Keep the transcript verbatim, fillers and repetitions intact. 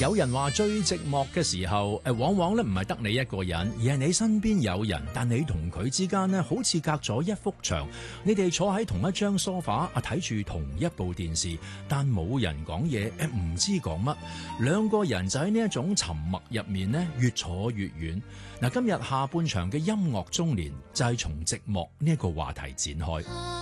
有人話最寂寞嘅時候，誒往往咧唔係得你一個人，而係你身邊有人，但你同佢之間咧好似隔咗一幅牆，你哋坐喺同一張梳化啊，睇住同一部電視，但冇人講嘢，誒唔知講乜，兩個人就喺呢一種沉默入面咧越坐越遠。嗱，今日下半場嘅音樂中年就係從寂寞呢一個話題展開。